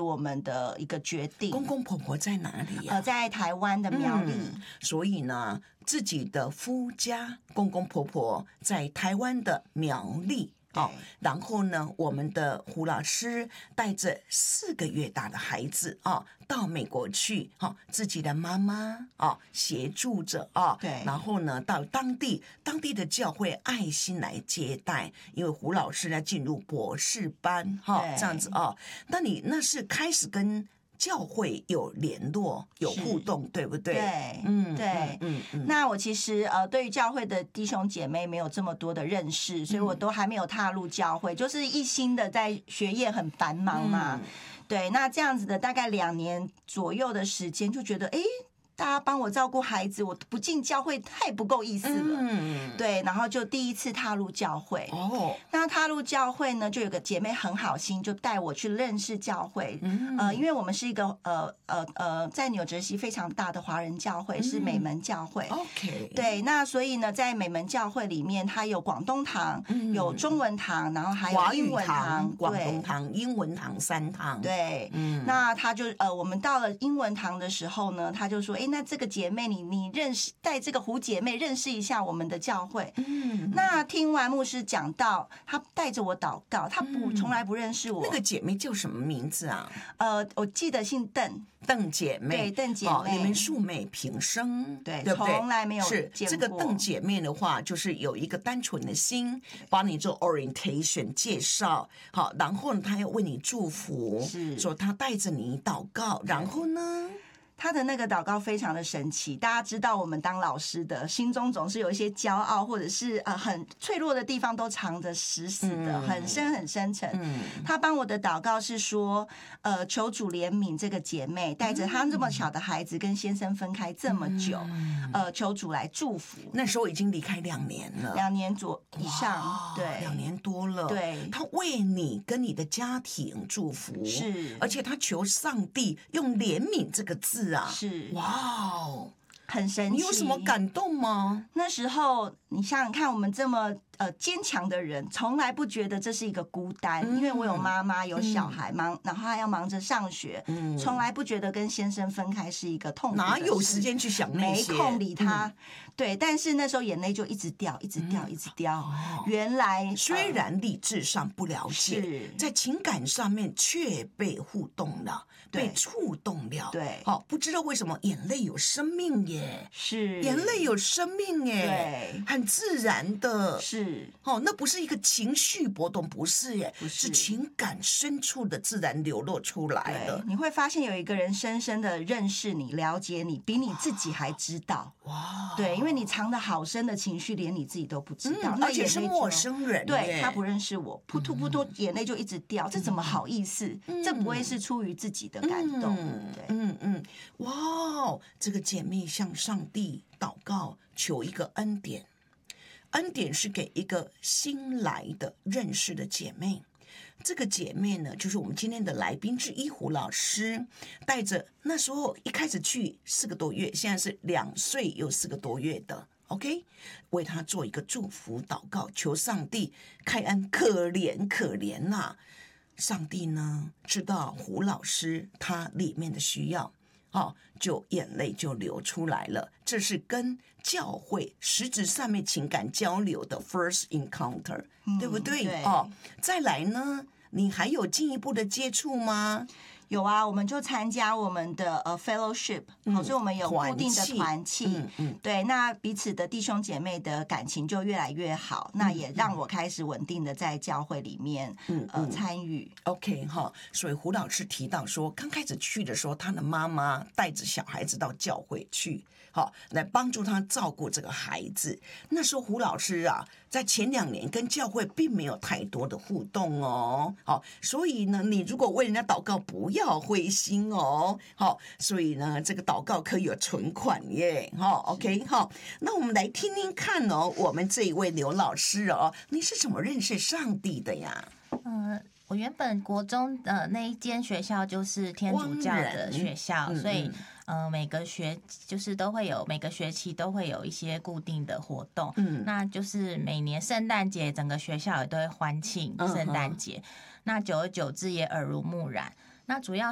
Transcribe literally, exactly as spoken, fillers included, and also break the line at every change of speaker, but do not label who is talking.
我们的一个决定。
公公婆婆在哪里呀、啊？
呃，在台湾的苗栗、
嗯。所以呢，自己的夫家公公婆婆在台湾的苗栗。哦，然后呢，我们的胡老师带着四个月大的孩子啊、哦，到美国去，哈、哦，自己的妈妈啊、哦、协助着啊、哦，
对，
然后呢，到当地当地的教会爱心来接待，因为胡老师要进入博士班，哈、哦，这样子啊、哦，那你那是开始跟教会有联络有互动，对不对？
对，
嗯，
对，
嗯嗯嗯。
那我其实呃，对于教会的弟兄姐妹没有这么多的认识，所以我都还没有踏入教会，就是一心的在学业很繁忙嘛。嗯、对，那这样子的大概两年左右的时间，就觉得哎。大家帮我照顾孩子，我不进教会太不够意思了。嗯，对，然后就第一次踏入教会。哦，那踏入教会呢，就有个姐妹很好心，就带我去认识教会。嗯，呃，因为我们是一个呃呃呃，在纽泽西非常大的华人教会，嗯、是美门教会。
OK，
对，那所以呢，在美门教会里面，它有广东堂，嗯、有中文堂，然后还有英文堂、
广东堂、英文堂三堂。
对，嗯，那他就呃，我们到了英文堂的时候呢，他就说。那这个姐妹你，你你认识带这个胡姐妹认识一下我们的教会。嗯，那听完牧师讲到，她带着我祷告，她不、嗯、从来不认识我。
那个姐妹叫什么名字啊？
呃，我记得姓邓，
邓姐妹。
对，邓姐妹，
哦、你们素昧平生，
对，
对不对？
从来没有
是
见过。
这个邓姐妹的话，就是有一个单纯的心，帮你做 orientation 介绍，好，然后呢，她要为你祝福，
是
说她带着你祷告，然后呢？
他的那个祷告非常的神奇，大家知道我们当老师的心中总是有一些骄傲，或者是呃很脆弱的地方都藏得死死的，嗯、很深很深沉。嗯、他帮我的祷告是说，呃，求主怜悯这个姐妹，带着她这么小的孩子跟先生分开这么久，嗯、呃，求主来祝福。
那时候已经离开两年了，
两年左以上，对，
两年多了。
对，
他为你跟你的家庭祝福，
是，
而且他求上帝用怜悯这个字。
是，
哇哦，
很神奇。
你有什么感动吗？
那时候你想想看，我们这么呃坚强的人，从来不觉得这是一个孤单，嗯、因为我有妈妈有小孩，嗯、忙，然后还要忙着上学，嗯、从来不觉得跟先生分开是一个痛苦的事。
哪有时间去想那些？
没空理他。嗯、对，但是那时候眼泪就一直掉，一直掉，嗯、一直掉。哦、原来
虽然理智上不了解，
是
在情感上面却被互动了，被触动了。
对，
好、哦，不知道为什么眼泪有生命耶，
是
眼泪有生命耶，
对，
很自然的，
是
哦，那不是一个情绪波动，不是耶，
不是，
是情感深处的自然流露出来的。
你会发现有一个人深深的认识你、了解你，比你自己还知道。哇，对，因为你藏得好深的情绪，连你自己都不知道，
嗯、而且是陌生人，
对，他不认识我，扑突扑突，眼泪就一直掉，嗯、这怎么好意思？嗯、这不会是出于自己的感动，
嗯、
对，
嗯嗯，哇，这个姐妹向上帝祷告，求一个恩典。恩典是给一个新来的认识的姐妹，这个姐妹呢，就是我们今天的来宾之一胡老师，带着那时候一开始去四个多月，现在是两岁又四个多月的 OK， 为她做一个祝福祷告，求上帝开恩，可怜可怜呐、啊！上帝呢知道胡老师他里面的需要。哦，就眼泪就流出来了，这是跟教会实质上面情感交流的 first encounter，、嗯、对不对？
对
哦，再来呢，你还有进一步的接触吗？
有啊，我们就参加我们的呃 fellowship，、嗯、所以我们有固定的团契，
嗯嗯、
对，那彼此的弟兄姐妹的感情就越来越好，嗯、那也让我开始稳定的在教会里面、嗯、呃参与。
OK 哈，所以胡老师提到说，刚开始去的时候，他的妈妈带着小孩子到教会去，好来帮助他照顾这个孩子。那时候胡老师啊，在前两年跟教会并没有太多的互动哦，好，所以呢，你如果为人家祷告，不要灰心哦，好，所以呢，这个祷告可以有存款耶，哈 ，OK， 好，那我们来听听看哦，我们这一位刘老师哦，你是怎么认识上帝的呀？
嗯、呃，我原本国中的那一间学校就是天主教的学校，
嗯、
所以呃每个学就是都会有每个学期都会有一些固定的活动，嗯，那就是每年圣诞节整个学校也都会欢庆圣诞节，嗯、那久而久之也耳濡目染。那主要